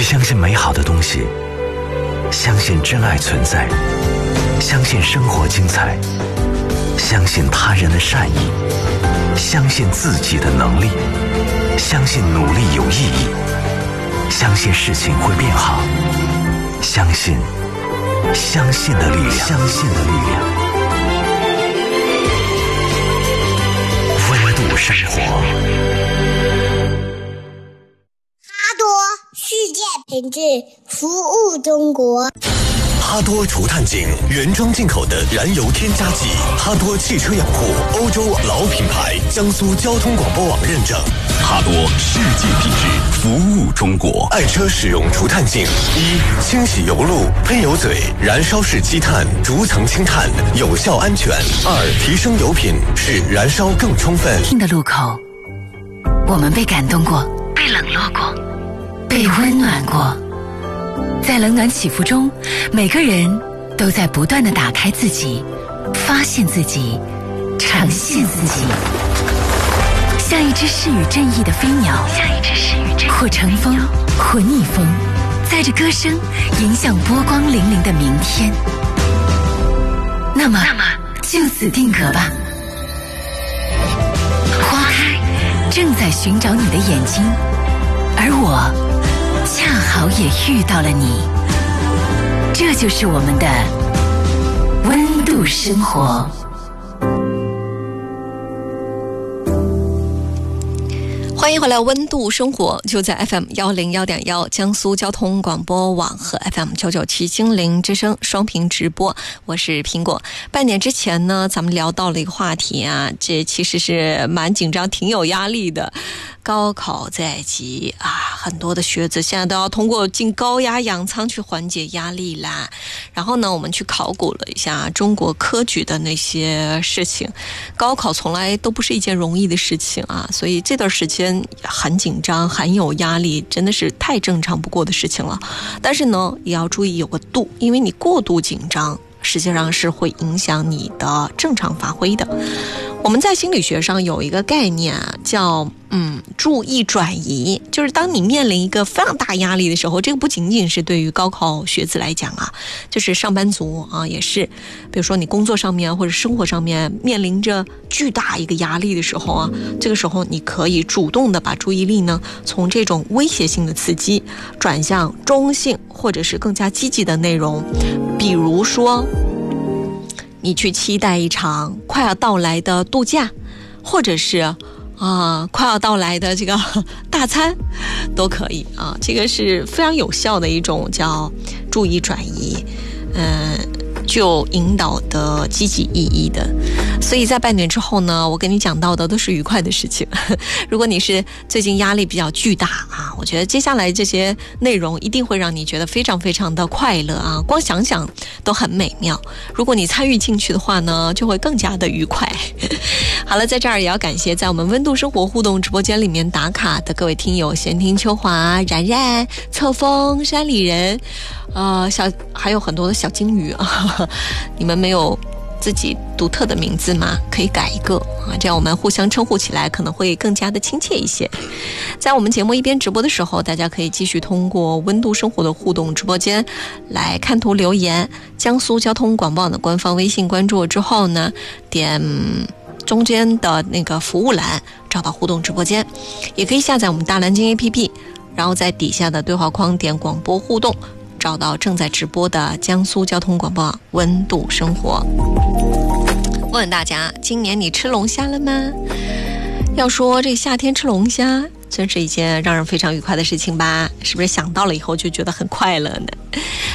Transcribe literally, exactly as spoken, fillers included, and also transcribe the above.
去相信美好的东西，相信真爱存在，相信生活精彩，相信他人的善意，相信自己的能力，相信努力有意义，相信事情会变好，相信相信的力量，相信的力量，温度生活。 哈多世界品质，服务中国。 哈多除碳井原装进口的燃油添加剂，哈多汽车养护欧洲老品牌，江苏交通广播网认证。哈多世界品质，服务中国。爱车使用除碳井：一、清洗油路、喷油嘴、燃烧式积碳，逐层清碳，有效安全；二、提升油品，使燃烧更充分。 听的路口，我们被感动过，被冷落过，被温暖过。在冷暖起伏中，每个人都在不断地打开自己，发现自己，呈现自己。像一只适与正义的飞鸟，像一只适与正义或乘风，或逆风，载着歌声，迎向波光粼粼的明天。那么，那么就此定格吧。花开，正在寻找你的眼睛，而我恰好也遇到了你，这就是我们的温度生活。 欢迎回来，温度生活就在 F M 一零一点一 江苏交通广播网和 F M 九九七精灵之声双屏直播，我是苹果。半年之前呢，咱们聊到了一个话题啊，这其实是蛮紧张，挺有压力的。高考在即啊，很多的学子现在都要通过进高压氧舱去缓解压力啦。然后呢，我们去考古了一下中国科举的那些事情。高考从来都不是一件容易的事情啊，所以这段时间很紧张，很有压力，真的是太正常不过的事情了。但是呢，也要注意有个度，因为你过度紧张实际上是会影响你的正常发挥的。我们在心理学上有一个概念啊，叫嗯注意转移，就是当你面临一个非常大压力的时候，这个不仅仅是对于高考学子来讲啊，就是上班族啊也是，比如说你工作上面或者生活上面面临着巨大一个压力的时候啊，这个时候你可以主动的把注意力呢从这种威胁性的刺激转向中性或者是更加积极的内容，比如说你去期待一场快要到来的度假，或者是啊、呃、快要到来的这个大餐都可以啊，这个是非常有效的一种叫注意转移，嗯、呃，具有引导的积极意义的。所以在半年之后呢，我跟你讲到的都是愉快的事情。如果你是最近压力比较巨大啊，我觉得接下来这些内容一定会让你觉得非常非常的快乐啊，光想想都很美妙。如果你参与进去的话呢，就会更加的愉快。好了，在这儿也要感谢在我们温度生活互动直播间里面打卡的各位听友，闲听秋华、然然、侧风、山里人，呃，小还有很多的小金鱼啊，你们没有自己独特的名字吗？可以改一个啊，这样我们互相称呼起来可能会更加的亲切一些。在我们节目一边直播的时候，大家可以继续通过温度生活的互动直播间来看图留言。江苏交通广播网的官方微信关注之后呢，点中间的那个服务栏找到互动直播间，也可以下载我们大蓝鲸 A P P， 然后在底下的对话框点广播互动，找到正在直播的江苏交通广播网温度生活。问大家，今年你吃龙虾了吗？要说这夏天吃龙虾真是一件让人非常愉快的事情吧，是不是想到了以后就觉得很快乐呢？